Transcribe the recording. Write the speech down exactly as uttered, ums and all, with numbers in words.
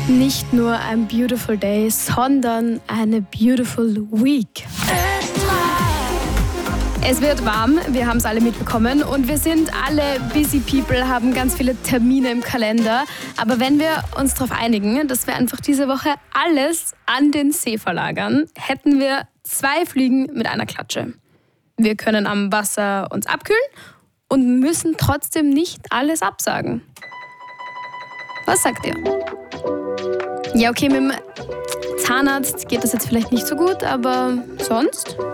Nicht nur ein beautiful day, sondern eine beautiful week. Es wird warm, wir haben es alle mitbekommen und wir sind alle busy people, haben ganz viele Termine im Kalender. Aber wenn wir uns darauf einigen, dass wir einfach diese Woche alles an den See verlagern, hätten wir zwei Fliegen mit einer Klatsche. Wir können am Wasser uns abkühlen und müssen trotzdem nicht alles absagen. Was sagt ihr? Ja, okay, mit dem Zahnarzt geht das jetzt vielleicht nicht so gut, aber sonst?